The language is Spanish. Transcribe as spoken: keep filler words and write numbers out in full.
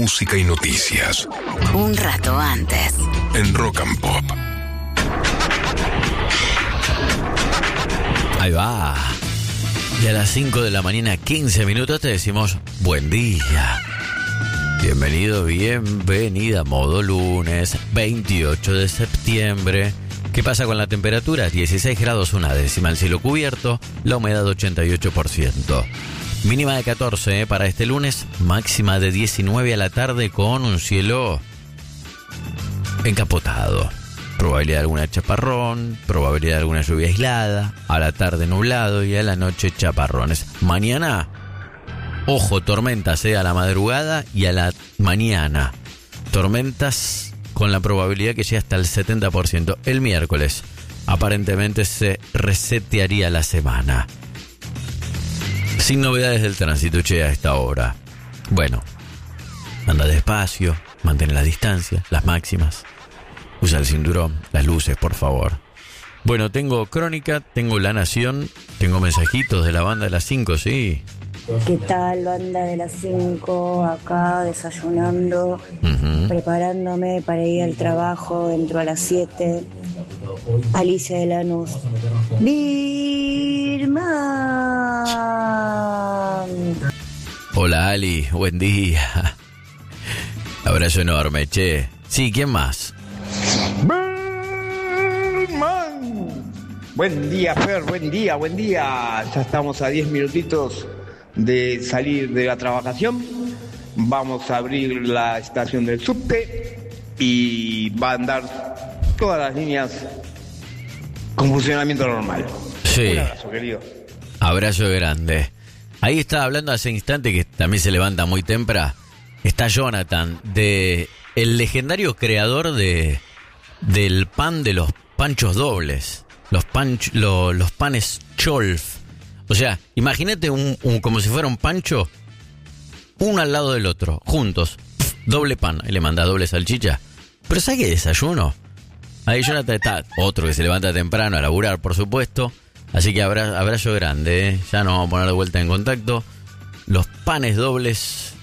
música y noticias. Un rato antes. En Rock and Pop. Ahí va. Y a las cinco de la mañana, quince minutos, te decimos buen día. Bienvenido, bienvenida. Modo lunes, veintiocho de septiembre. ¿Qué pasa con la temperatura? dieciséis grados una décima, el cielo cubierto, la humedad ochenta y ocho por ciento. Mínima de catorce ¿eh? para este lunes, máxima de diecinueve a la tarde con un cielo encapotado. Probabilidad de alguna chaparrón, probabilidad de alguna lluvia aislada, a la tarde nublado y a la noche chaparrones. Mañana, ojo, tormentas ¿eh? a la madrugada y a la mañana. Tormentas con la probabilidad que llegue hasta el setenta por ciento. El miércoles, aparentemente se resetearía la semana. Sin novedades del tránsito, che, a esta hora. Bueno, anda despacio, mantén la distancia, las máximas. Usa el cinturón, las luces, por favor. Bueno, tengo Crónica, tengo La Nación, tengo mensajitos de la banda de las cinco, sí. ¿Qué tal, banda de las cinco? Acá desayunando, uh-huh. preparándome para ir al trabajo, entro a las siete. Alicia de Lanús. Birman. Hola, Ali, buen día. Abrazo enorme, che. Sí, ¿quién más? Birman. Buen día, Fer, buen día, buen día. Ya estamos a diez minutitos de salir de la trabajación. Vamos a abrir la estación del subte y va a andar todas las líneas con funcionamiento normal. Sí. Un abrazo, querido. Abrazo grande. Ahí estaba hablando hace instante, que también se levanta muy temprano. Está Jonathan, de el legendario creador de del pan de los panchos dobles. Los, panch, lo, los panes Cholf. O sea, imagínate un, un, como si fuera un pancho, uno al lado del otro, juntos, pf, doble pan, y le manda doble salchicha. Pero ¿sabes qué desayuno? Ahí Jonathan está, otro que se levanta temprano a laburar, por supuesto. Así que abra, abrazo grande, ¿eh? Ya nos vamos a poner de vuelta en contacto. Los panes dobles